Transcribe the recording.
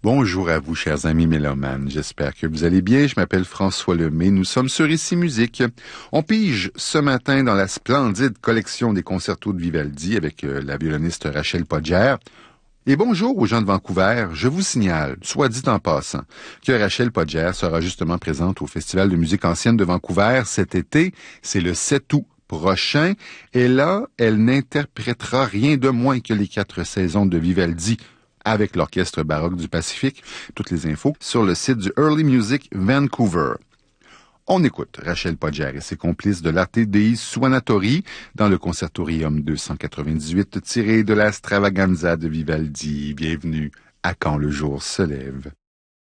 Bonjour à vous, chers amis mélomanes. J'espère que vous allez bien. Je m'appelle François Lemay. Nous sommes sur Ici Musique. On pige ce matin dans la splendide collection des concertos de Vivaldi avec la violoniste Rachel Podger. Et bonjour aux gens de Vancouver. Je vous signale, soit dit en passant, que Rachel Podger sera justement présente au Festival de musique ancienne de Vancouver cet été. C'est le 7 août prochain. Et là, elle n'interprétera rien de moins que les 4 saisons de Vivaldi avec l'Orchestre baroque du Pacifique. Toutes les infos sur le site du Early Music Vancouver. On écoute Rachel Podger et ses complices de l'Arte dei Suonatori dans le Concertorium 298 tiré de la Stravaganza de Vivaldi. Bienvenue à Quand le jour se lève.